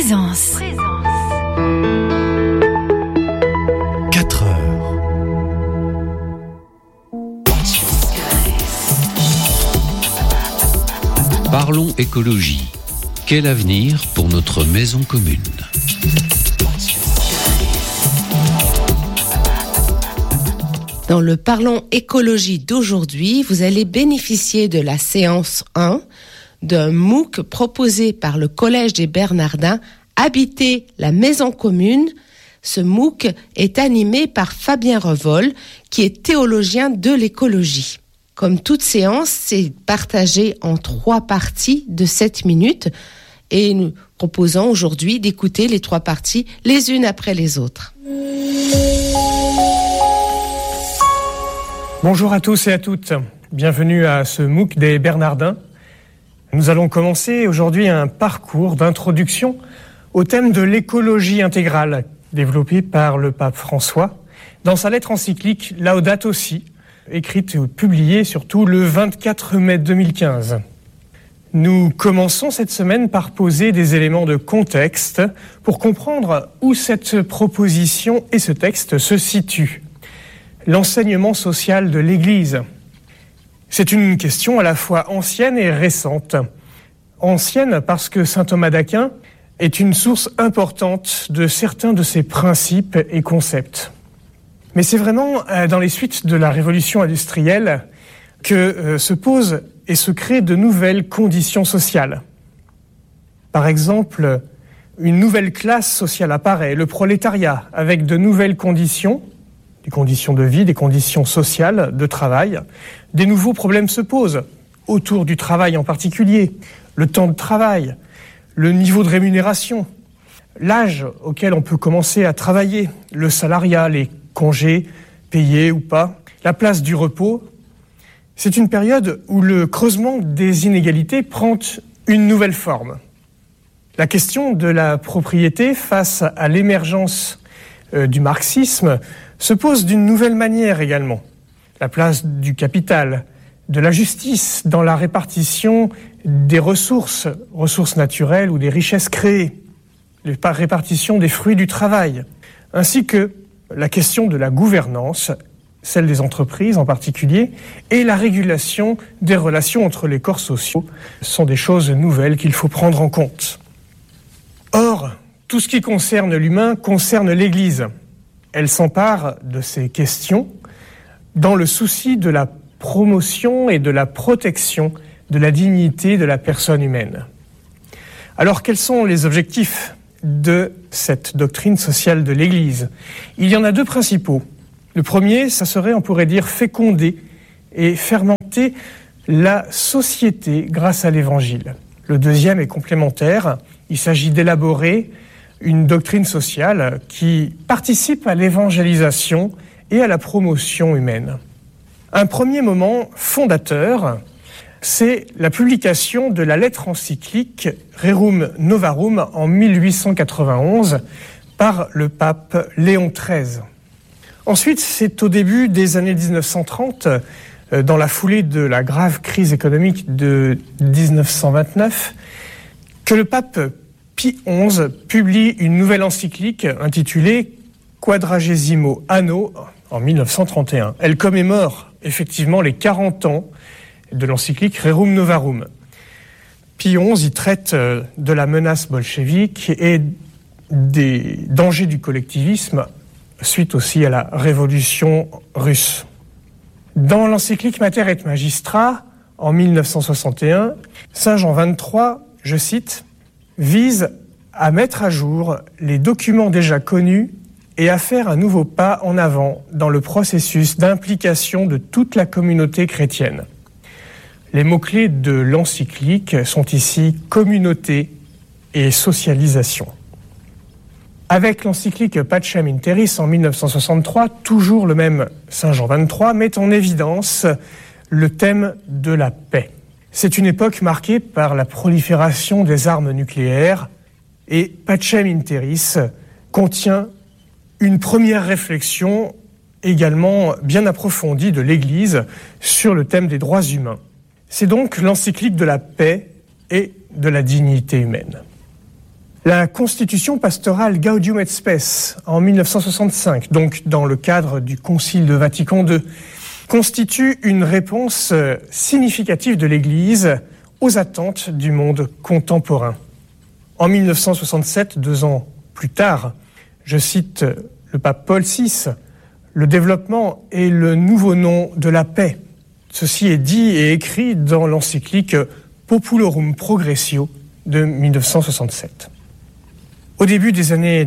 Présence. 4 heures. Parlons écologie. Quel avenir pour notre maison commune ? Dans le Parlons écologie d'aujourd'hui, vous allez bénéficier de la séance 1 d'un MOOC proposé par le Collège des Bernardins, Habiter la maison commune. Ce MOOC est animé par Fabien Revol, qui est théologien de l'écologie. Comme toute séance, c'est partagé en 3 parties de 7 minutes et nous proposons aujourd'hui d'écouter les 3 parties les unes après les autres. Bonjour à tous et à toutes, bienvenue à ce MOOC des Bernardins. Nous allons commencer aujourd'hui un parcours d'introduction au thème de l'écologie intégrale, développé par le pape François dans sa lettre encyclique Laudato Si, écrite et publiée surtout le 24 mai 2015. Nous commençons cette semaine par poser des éléments de contexte pour comprendre où cette proposition et ce texte se situent. L'enseignement social de l'Église. C'est une question à la fois ancienne et récente. Ancienne parce que saint Thomas d'Aquin est une source importante de certains de ses principes et concepts. Mais c'est vraiment dans les suites de la révolution industrielle que se posent et se créent de nouvelles conditions sociales. Par exemple, une nouvelle classe sociale apparaît, le prolétariat, avec de nouvelles conditions, des conditions de vie, des conditions sociales, de travail. Des nouveaux problèmes se posent, autour du travail en particulier, le temps de travail, le niveau de rémunération, l'âge auquel on peut commencer à travailler, le salariat, les congés payés ou pas, la place du repos. C'est une période où le creusement des inégalités prend une nouvelle forme. La question de la propriété face à l'émergence du marxisme se pose d'une nouvelle manière également. La place du capital, de la justice dans la répartition des ressources naturelles ou des richesses créées, la répartition des fruits du travail, ainsi que la question de la gouvernance, celle des entreprises en particulier, et la régulation des relations entre les corps sociaux sont des choses nouvelles qu'il faut prendre en compte. Or, tout ce qui concerne l'humain concerne l'Église. Elle s'empare de ces questions dans le souci de la promotion et de la protection de la dignité de la personne humaine. Alors, quels sont les objectifs de cette doctrine sociale de l'Église ? Il y en a 2 principaux. Le premier, ça serait, on pourrait dire, féconder et fermenter la société grâce à l'Évangile. Le deuxième est complémentaire. Il s'agit d'élaborer une doctrine sociale qui participe à l'évangélisation et à la promotion humaine. Un premier moment fondateur, c'est la publication de la lettre encyclique Rerum Novarum en 1891 par le pape Léon XIII. Ensuite, c'est au début des années 1930, dans la foulée de la grave crise économique de 1929, que le pape Pie XI publie une nouvelle encyclique intitulée Quadragesimo Anno en 1931. Elle commémore effectivement les 40 ans de l'encyclique Rerum Novarum. Pie XI y traite de la menace bolchevique et des dangers du collectivisme suite aussi à la révolution russe. Dans l'encyclique Mater et Magistra, en 1961, Saint Jean XXIII, je cite, vise à mettre à jour les documents déjà connus et à faire un nouveau pas en avant dans le processus d'implication de toute la communauté chrétienne. Les mots-clés de l'encyclique sont ici communauté et socialisation. Avec l'encyclique Pacem in Terris en 1963, toujours le même Saint Jean XXIII met en évidence le thème de la paix. C'est une époque marquée par la prolifération des armes nucléaires et Pacem in Terris contient une première réflexion également bien approfondie de l'Église sur le thème des droits humains. C'est donc l'encyclique de la paix et de la dignité humaine. La constitution pastorale Gaudium et Spes en 1965, donc dans le cadre du Concile de Vatican II, constitue une réponse significative de l'Église aux attentes du monde contemporain. En 1967, 2 ans plus tard, je cite le pape Paul VI, « Le développement est le nouveau nom de la paix ». Ceci est dit et écrit dans l'encyclique Populorum Progressio de 1967. Au début des années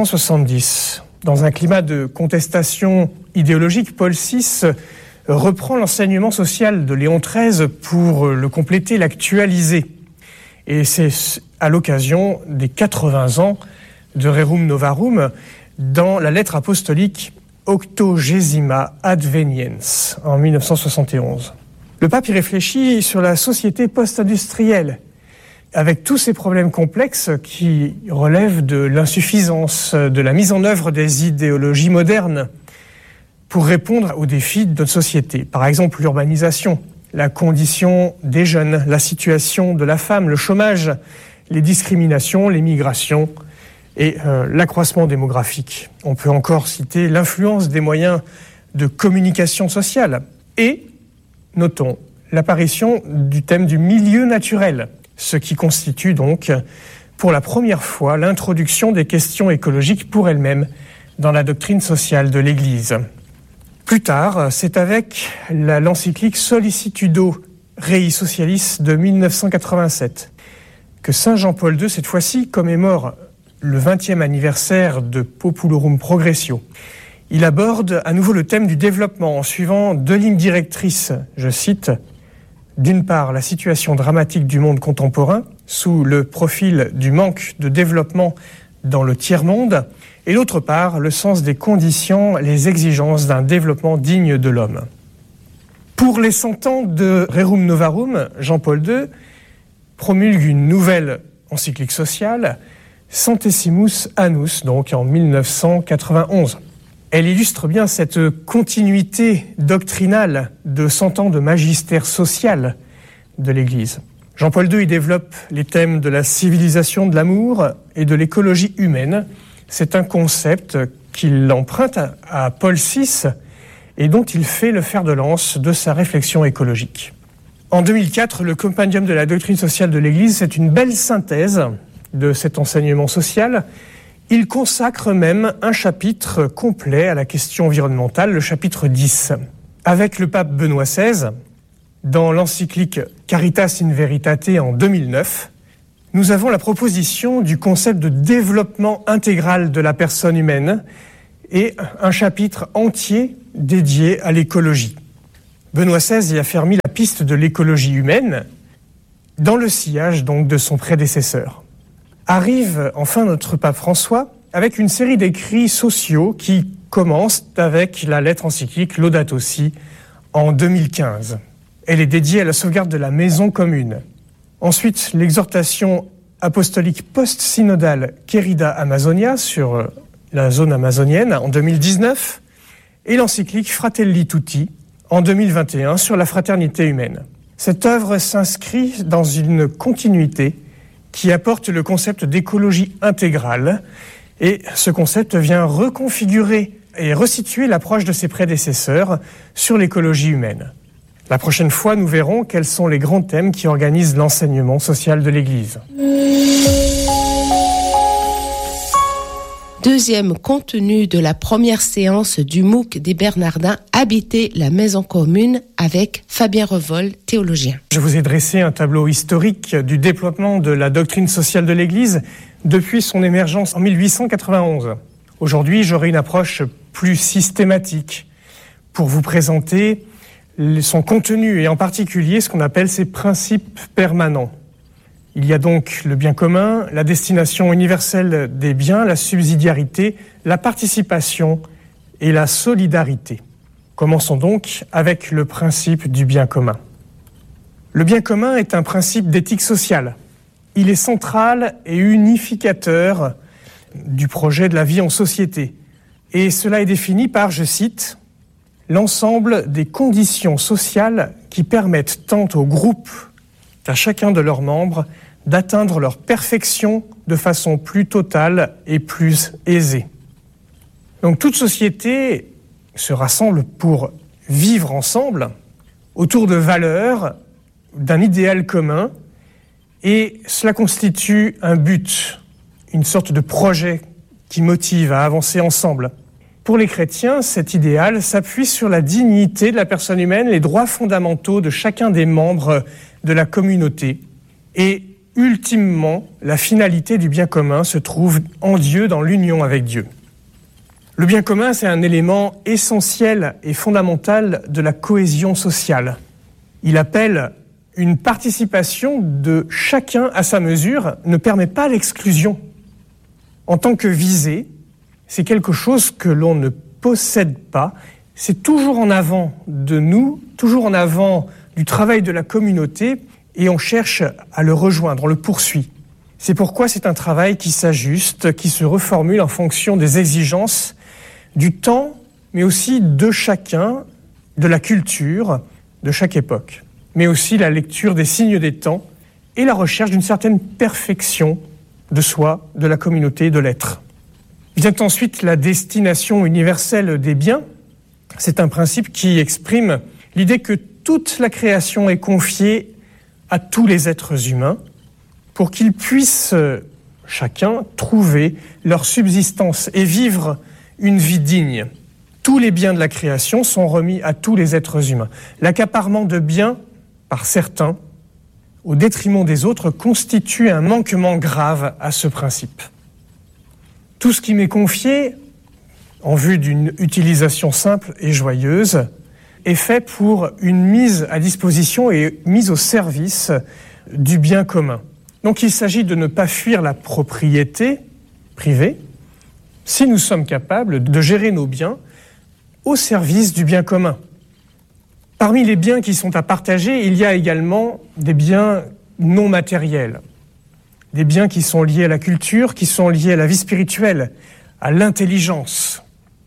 1970, dans un climat de contestation idéologique, Paul VI reprend l'enseignement social de Léon XIII pour le compléter, l'actualiser. Et c'est à l'occasion des 80 ans de Rerum Novarum dans la lettre apostolique Octogesima Adveniens en 1971. Le pape y réfléchit sur la société post-industrielle, avec tous ces problèmes complexes qui relèvent de l'insuffisance de la mise en œuvre des idéologies modernes pour répondre aux défis de notre société. Par exemple, l'urbanisation, la condition des jeunes, la situation de la femme, le chômage, les discriminations, les migrations et l'accroissement démographique. On peut encore citer l'influence des moyens de communication sociale et, notons, l'apparition du thème du milieu naturel, ce qui constitue donc pour la première fois l'introduction des questions écologiques pour elles-mêmes dans la doctrine sociale de l'Église. Plus tard, c'est avec l'encyclique Sollicitudo Rei Socialis de 1987 que Saint Jean-Paul II, cette fois-ci, commémore le 20e anniversaire de Populorum Progressio. Il aborde à nouveau le thème du développement en suivant 2 lignes directrices, je cite, d'une part, la situation dramatique du monde contemporain, sous le profil du manque de développement dans le tiers-monde, et d'autre part, le sens des conditions, les exigences d'un développement digne de l'homme. Pour les 100 ans de Rerum Novarum, Jean-Paul II promulgue une nouvelle encyclique sociale, Centesimus Annus, donc en 1991. Elle illustre bien cette continuité doctrinale de 100 ans de magistère social de l'Église. Jean-Paul II y développe les thèmes de la civilisation de l'amour et de l'écologie humaine. C'est un concept qu'il emprunte à Paul VI et dont il fait le fer de lance de sa réflexion écologique. En 2004, le Compendium de la doctrine sociale de l'Église, c'est une belle synthèse de cet enseignement social. Il consacre même un chapitre complet à la question environnementale, le chapitre 10. Avec le pape Benoît XVI, dans l'encyclique Caritas in Veritate en 2009, nous avons la proposition du concept de développement intégral de la personne humaine et un chapitre entier dédié à l'écologie. Benoît XVI y a fermé la piste de l'écologie humaine dans le sillage donc de son prédécesseur. Arrive enfin notre pape François avec une série d'écrits sociaux qui commencent avec la lettre encyclique Laudato Si en 2015. Elle est dédiée à la sauvegarde de la maison commune. Ensuite, l'exhortation apostolique post-synodale Querida Amazonia sur la zone amazonienne en 2019 et l'encyclique Fratelli Tutti en 2021 sur la fraternité humaine. Cette œuvre s'inscrit dans une continuité qui apporte le concept d'écologie intégrale et ce concept vient reconfigurer et resituer l'approche de ses prédécesseurs sur l'écologie humaine. La prochaine fois, nous verrons quels sont les grands thèmes qui organisent l'enseignement social de l'Église. Deuxième contenu de la première séance du MOOC des Bernardins, Habiter la maison commune avec Fabien Revol, théologien. Je vous ai dressé un tableau historique du développement de la doctrine sociale de l'Église depuis son émergence en 1891. Aujourd'hui, j'aurai une approche plus systématique pour vous présenter son contenu et en particulier ce qu'on appelle ses principes permanents. Il y a donc le bien commun, la destination universelle des biens, la subsidiarité, la participation et la solidarité. Commençons donc avec le principe du bien commun. Le bien commun est un principe d'éthique sociale. Il est central et unificateur du projet de la vie en société. Et cela est défini par, je cite, l'ensemble des conditions sociales qui permettent tant au groupe qu'à chacun de leurs membres d'atteindre leur perfection de façon plus totale et plus aisée. Donc toute société se rassemble pour vivre ensemble autour de valeurs, d'un idéal commun, et cela constitue un but, une sorte de projet qui motive à avancer ensemble. Pour les chrétiens, cet idéal s'appuie sur la dignité de la personne humaine, les droits fondamentaux de chacun des membres de la communauté. Et ultimement, la finalité du bien commun se trouve en Dieu, dans l'union avec Dieu. Le bien commun, c'est un élément essentiel et fondamental de la cohésion sociale. Il appelle une participation de chacun à sa mesure, ne permet pas l'exclusion. En tant que visée, c'est quelque chose que l'on ne possède pas, c'est toujours en avant de nous, toujours en avant du travail de la communauté, et on cherche à le rejoindre, on le poursuit. C'est pourquoi c'est un travail qui s'ajuste, qui se reformule en fonction des exigences du temps, mais aussi de chacun, de la culture, de chaque époque. Mais aussi la lecture des signes des temps et la recherche d'une certaine perfection de soi, de la communauté, de l'être. Vient ensuite la destination universelle des biens. C'est un principe qui exprime l'idée que toute la création est confiée à tous les êtres humains pour qu'ils puissent chacun trouver leur subsistance et vivre une vie digne. Tous les biens de la création sont remis à tous les êtres humains. L'accaparement de biens par certains, au détriment des autres, constitue un manquement grave à ce principe. Tout ce qui m'est confié, en vue d'une utilisation simple et joyeuse, est fait pour une mise à disposition et mise au service du bien commun. Donc il s'agit de ne pas fuir la propriété privée, si nous sommes capables de gérer nos biens au service du bien commun. Parmi les biens qui sont à partager, il y a également des biens non matériels, des biens qui sont liés à la culture, qui sont liés à la vie spirituelle, à l'intelligence.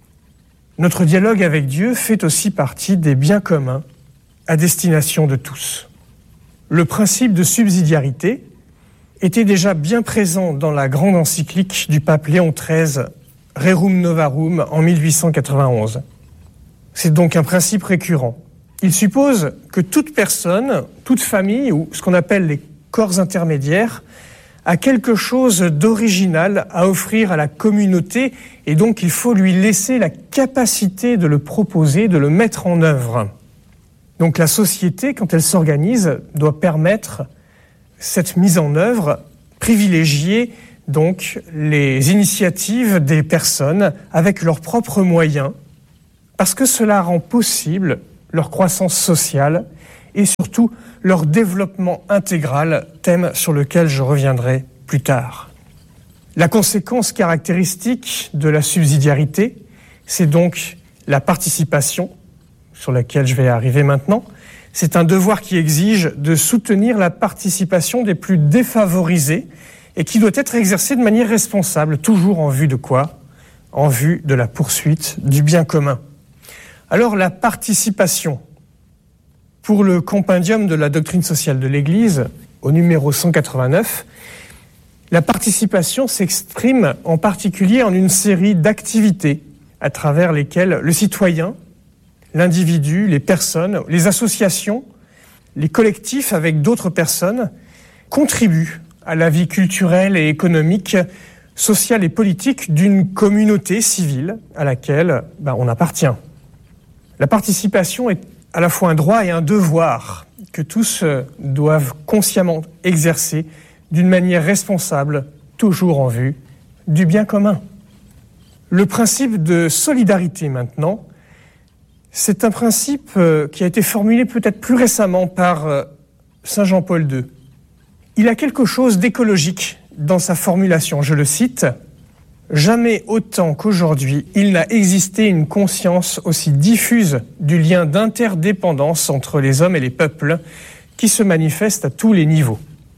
Notre dialogue avec Dieu fait aussi partie des biens communs à destination de tous. Le principe de subsidiarité était déjà bien présent dans la grande encyclique du pape Léon XIII, Rerum Novarum, en 1891. C'est donc un principe récurrent. Il suppose que toute personne, toute famille, ou ce qu'on appelle les corps intermédiaires, a quelque chose d'original à offrir à la communauté, et donc il faut lui laisser la capacité de le proposer, de le mettre en œuvre. Donc la société, quand elle s'organise, doit permettre cette mise en œuvre, privilégier donc les initiatives des personnes avec leurs propres moyens, parce que cela rend possible leur croissance sociale et surtout leur développement intégral, thème sur lequel je reviendrai plus tard. La conséquence caractéristique de la subsidiarité, c'est donc la participation, sur laquelle je vais arriver maintenant. C'est un devoir qui exige de soutenir la participation des plus défavorisés et qui doit être exercé de manière responsable, toujours en vue de quoi ? En vue de la poursuite du bien commun. Alors la participation, pour le compendium de la doctrine sociale de l'Église, au numéro 189, la participation s'exprime en particulier en une série d'activités à travers lesquelles le citoyen, l'individu, les personnes, les associations, les collectifs avec d'autres personnes contribuent à la vie culturelle et économique, sociale et politique d'une communauté civile à laquelle on appartient. La participation est à la fois un droit et un devoir que tous doivent consciemment exercer d'une manière responsable, toujours en vue du bien commun. Le principe de solidarité maintenant, c'est un principe qui a été formulé peut-être plus récemment par Saint Jean-Paul II. Il a quelque chose d'écologique dans sa formulation, je le cite, « Jamais autant qu'aujourd'hui, il n'a existé une conscience aussi diffuse du lien d'interdépendance entre les hommes et les peuples qui se manifeste à tous les niveaux. »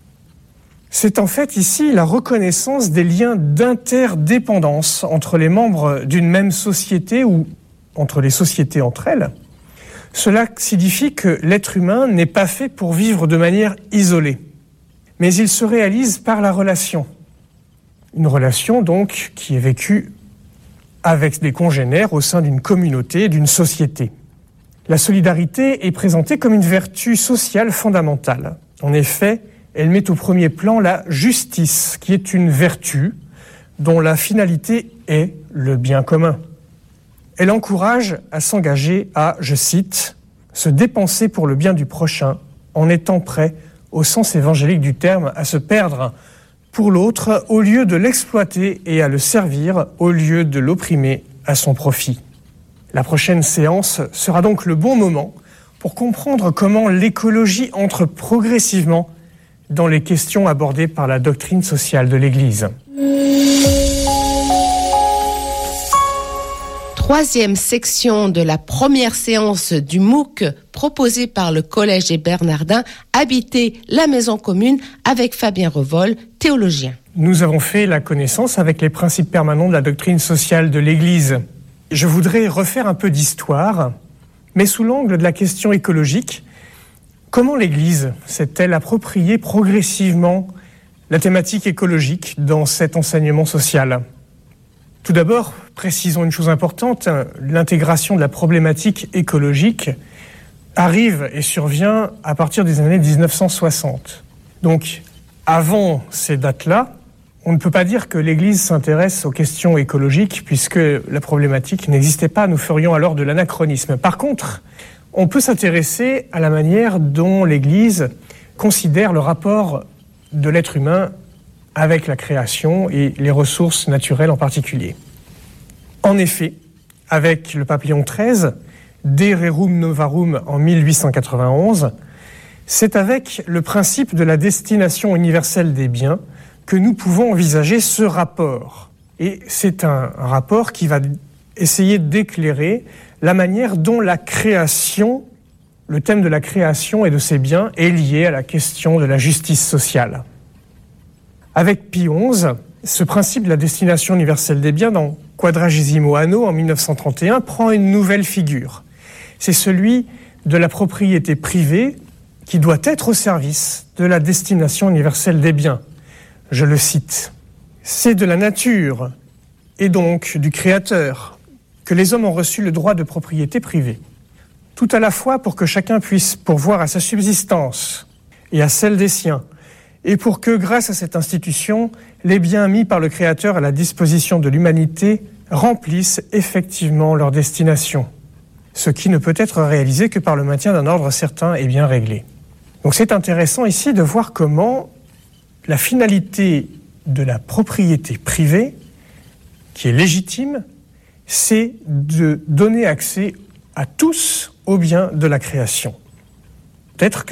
C'est en fait ici la reconnaissance des liens d'interdépendance entre les membres d'une même société ou entre les sociétés entre elles. Cela signifie que l'être humain n'est pas fait pour vivre de manière isolée. mais il se réalise par la relation. Une relation donc qui est vécue avec des congénères au sein d'une communauté, d'une société. La solidarité est présentée comme une vertu sociale fondamentale. En effet, elle met au premier plan la justice, qui est une vertu dont la finalité est le bien commun. Elle encourage à s'engager à, je cite, « se dépenser pour le bien du prochain en étant prêt, au sens évangélique du terme, à se perdre pour l'autre au lieu de l'exploiter et à le servir au lieu de l'opprimer à son profit. » La prochaine séance sera donc le bon moment pour comprendre comment l'écologie entre progressivement dans les questions abordées par la doctrine sociale de l'Église. Troisième section de la première séance du MOOC proposée par le Collège des Bernardins, Habiter la maison commune avec Fabien Revol, théologien. Nous avons fait la connaissance avec les principes permanents de la doctrine sociale de l'Église. Je voudrais refaire un peu d'histoire, mais sous l'angle de la question écologique. Comment l'Église s'est-elle appropriée progressivement la thématique écologique dans cet enseignement social ? Tout d'abord, précisons une chose importante, l'intégration de la problématique écologique arrive et survient à partir des années 1960. Donc, avant ces dates-là, on ne peut pas dire que l'Église s'intéresse aux questions écologiques puisque la problématique n'existait pas, nous ferions alors de l'anachronisme. Par contre, on peut s'intéresser à la manière dont l'Église considère le rapport de l'être humain avec la création et les ressources naturelles en particulier. En effet, avec le pape Léon XIII, De Rerum Novarum en 1891, c'est avec le principe de la destination universelle des biens que nous pouvons envisager ce rapport. Et c'est un rapport qui va essayer d'éclairer la manière dont la création, le thème de la création et de ses biens est lié à la question de la justice sociale. Avec Pie XI, ce principe de la destination universelle des biens dans Quadragesimo Anno en 1931 prend une nouvelle figure. C'est celui de la propriété privée qui doit être au service de la destination universelle des biens. Je le cite. « C'est de la nature et donc du Créateur que les hommes ont reçu le droit de propriété privée, tout à la fois pour que chacun puisse pourvoir à sa subsistance et à celle des siens, et pour que, grâce à cette institution, les biens mis par le Créateur à la disposition de l'humanité remplissent effectivement leur destination, ce qui ne peut être réalisé que par le maintien d'un ordre certain et bien réglé. » Donc c'est intéressant ici de voir comment la finalité de la propriété privée, qui est légitime, c'est de donner accès à tous aux biens de la création. Peut-être que